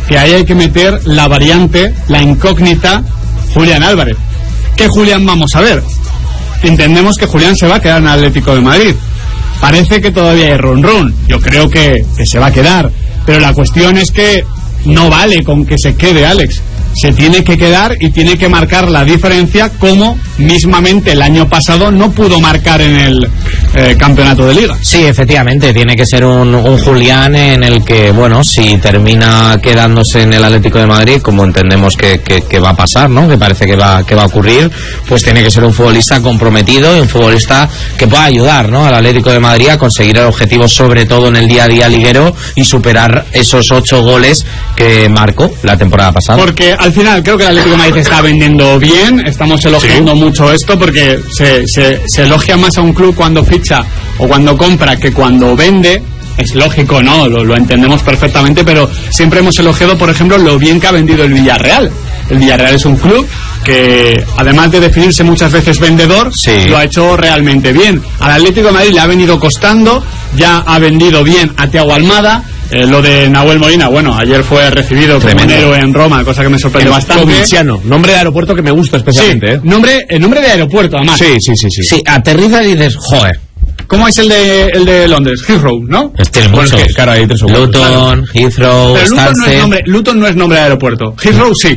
que ahí hay que meter la variante, la incógnita Julián Álvarez. ¿Qué Julián vamos a ver? Entendemos que Julián se va a quedar en el Atlético de Madrid. Parece que todavía hay run. Yo creo que se va a quedar. Pero la cuestión es que no vale con que se quede, Alex. Se tiene que quedar y tiene que marcar la diferencia, como mismamente el año pasado no pudo marcar en el campeonato de liga. Sí, efectivamente, tiene que ser un Julián en el que, bueno, si termina quedándose en el Atlético de Madrid, como entendemos que va a pasar, ¿no? Que parece que va a ocurrir, pues tiene que ser un futbolista comprometido y un futbolista que pueda ayudar, ¿no?, al Atlético de Madrid a conseguir el objetivo, sobre todo en el día a día liguero, y superar esos 8 goles que marcó la temporada pasada. Porque al final creo que el Atlético de Madrid está vendiendo bien. Estamos elogiando mucho esto, porque se elogia más a un club cuando ficha o cuando compra que cuando vende. Es lógico, ¿no? Lo entendemos perfectamente, pero siempre hemos elogiado, por ejemplo, lo bien que ha vendido el Villarreal. El Villarreal es un club que, además de definirse muchas veces vendedor, lo ha hecho realmente bien. Al Atlético de Madrid le ha venido costando, ya ha vendido bien a Thiago Almada. Lo de Nahuel Molina, bueno, ayer fue recibido como un héroe en Roma, cosa que me sorprende bastante. Covinciano, nombre de aeropuerto que me gusta especialmente. Sí, nombre de aeropuerto, además. Sí, aterriza y dices, joder. ¿Cómo es el de Londres? Heathrow, ¿no? Tiene muchos. Bueno, claro, hay 3 o 4. Luton, Heathrow, pero Stansted. Luton no es nombre de aeropuerto. Heathrow sí.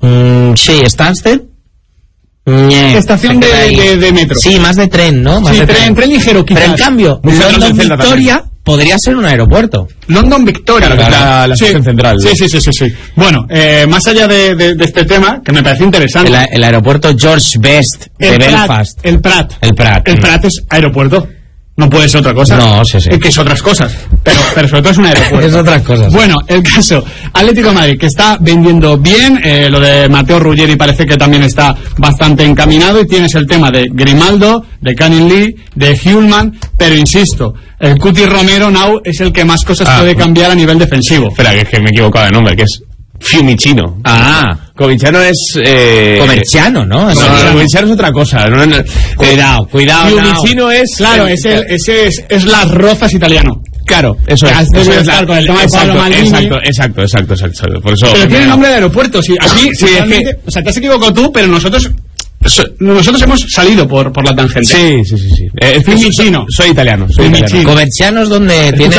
Sí, Stansted. Estación de metro. Sí, más de tren, ¿no? Más sí, de tren ligero, quizás. Pero en cambio, London Victoria podría ser un aeropuerto. London Victoria, claro, la estación central. Sí. Bueno, más allá de este tema, que me parece interesante. El aeropuerto George Best de Belfast. El Prat es aeropuerto. No puede ser otra cosa. No, sí. Que es otras cosas. Pero sobre todo es un aeropuerto. Es otras cosas. Bueno, el caso, Atlético de Madrid, que está vendiendo bien. Lo de Mateo Ruggeri parece que también está bastante encaminado. Y tienes el tema de Grimaldo, de Canning Lee, de Hullman. Pero insisto, el Cuti Romero now es el que más cosas puede cambiar a nivel defensivo. Espera, que es que me he equivocado de nombre, que es Fiumicino. Covinciano es... Comerciano, ¿no? Covinciano es otra cosa. Cuidado. Fiumicino es... Claro, ese es Las Rozas italiano. Claro, eso es. Con el tema de Pablo Maldini. Exacto. Por eso... Pero tiene nombre de aeropuerto, sí. Aquí, o sea, te has equivocado tú, pero nosotros hemos salido por la tangente. Sí. Fiumicino. Soy italiano. Coverciano es donde tiene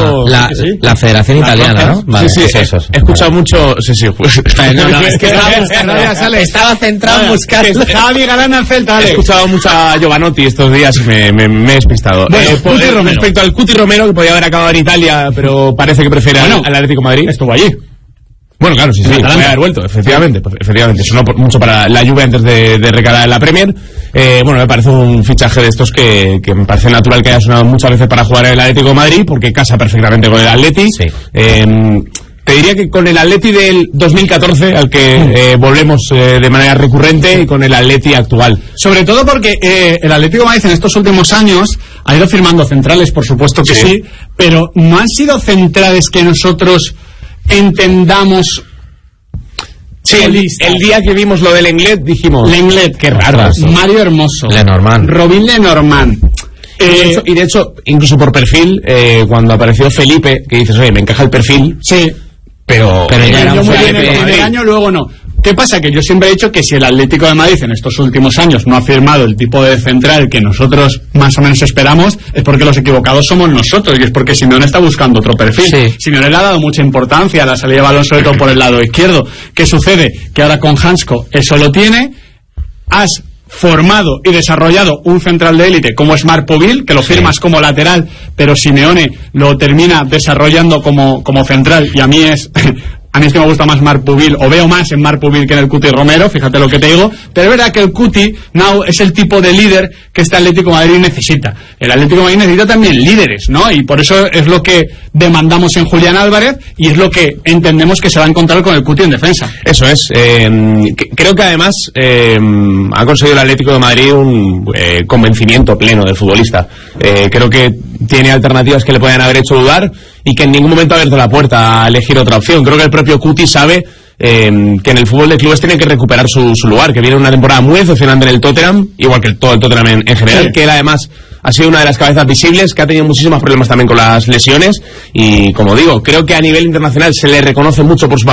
la Federación Italiana, ¿no? Vale, sí. He escuchado mucho... Sí. Pues, no, es que estaba centrado en buscar... Javi Galán al Celta, He escuchado mucho a Giovanotti estos días y me he despistado. Bueno, respecto al Cuti Romero, que podía haber acabado en Italia, pero parece que prefiere al Atlético de Madrid. Estuvo allí. Bueno, claro, sí, puede haber vuelto, efectivamente. Sonó mucho para la Juve antes de recalar en la Premier. Bueno, me parece un fichaje de estos que me parece natural que haya sonado muchas veces para jugar en el Atlético de Madrid, porque casa perfectamente con el Atleti. Sí. Te diría que con el Atleti del 2014, al que volvemos de manera recurrente, y con el Atleti actual. Sobre todo porque el Atlético de Madrid en estos últimos años ha ido firmando centrales, por supuesto que sí, pero no han sido centrales que nosotros entendamos. Sí, el día que vimos lo de Lenglet dijimos... Lenglet, qué raro. Mario Hermoso. Lenormand. Robin Lenormand. Y de hecho, incluso por perfil, cuando apareció Felipe, que dices, oye, me encaja el perfil... Sí. Pero ya era un Felipe el primer año, luego no. ¿Qué pasa? Que yo siempre he dicho que si el Atlético de Madrid en estos últimos años no ha firmado el tipo de central que nosotros más o menos esperamos, es porque los equivocados somos nosotros, y es porque Simeone está buscando otro perfil. Sí. Simeone le ha dado mucha importancia a la salida de balón, sobre todo por el lado izquierdo. ¿Qué sucede? Que ahora con Hansko eso lo tiene. Has formado y desarrollado un central de élite como es Marpovil, que lo firmas como lateral, pero Simeone lo termina desarrollando como central, y a mí es que me gusta más Marpovil, o veo más en Marpovil que en el Cuti Romero, fíjate lo que te digo, pero es verdad que el Cuti now es el tipo de líder que este Atlético de Madrid necesita. El Atlético de Madrid necesita también líderes, ¿no? Y por eso es lo que demandamos en Julián Álvarez, y es lo que entendemos que se va a encontrar con el Cuti en defensa. Eso es. Creo que además ha conseguido el Atlético de Madrid un convencimiento pleno del futbolista. Creo que tiene alternativas que le pueden haber hecho dudar, y que en ningún momento ha abierto la puerta a elegir otra opción. Creo que el propio Cuti sabe que en el fútbol de clubes tiene que recuperar su lugar, que viene una temporada muy decepcionante en el Tottenham, igual que todo el Tottenham en general, que él además ha sido una de las cabezas visibles, que ha tenido muchísimos problemas también con las lesiones, y como digo, creo que a nivel internacional se le reconoce mucho por su